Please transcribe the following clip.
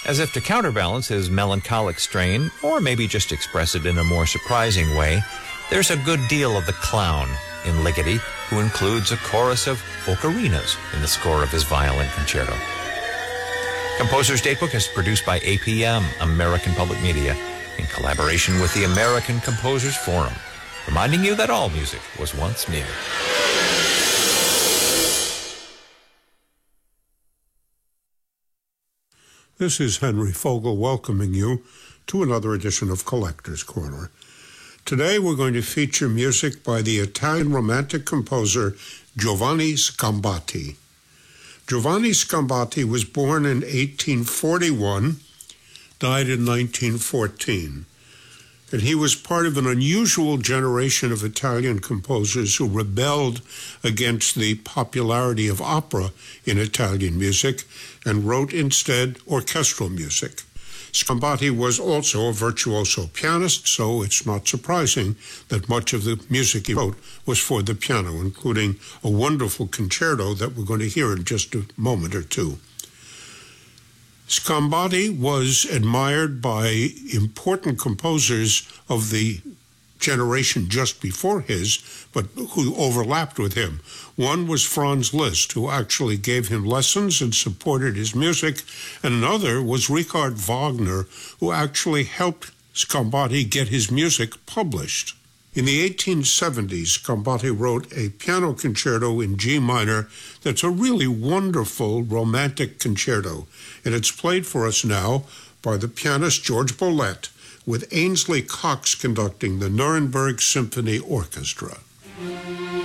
As if to counterbalance his melancholic strain, or maybe just express it in a more surprising way, there's a good deal of the clown in Ligeti, who includes a chorus of ocarinas in the score of his violin concerto. Composer's Datebook is produced by APM, American Public Media, in collaboration with the American Composers Forum, reminding you that all music was once new. This is Henry Fogel welcoming you to another edition of Collector's Corner. Today we're going to feature music by the Italian Romantic composer Giovanni Sgambati. Giovanni Sgambati was born in 1841, died in 1914. And he was part of an unusual generation of Italian composers who rebelled against the popularity of opera in Italian music and wrote instead orchestral music. Sgambati was also a virtuoso pianist, so it's not surprising that much of the music he wrote was for the piano, including a wonderful concerto that we're going to hear in just a moment or two. Sgambati was admired by important composers of the generation just before his, but who overlapped with him. One was Franz Liszt, who actually gave him lessons and supported his music, and another was Richard Wagner, who actually helped Sgambati get his music published. In the 1870s, Sgambati wrote a piano concerto in G minor that's a really wonderful romantic concerto, and it's played for us now by the pianist George Bollett, with Ainsley Cox conducting the Nuremberg Symphony Orchestra.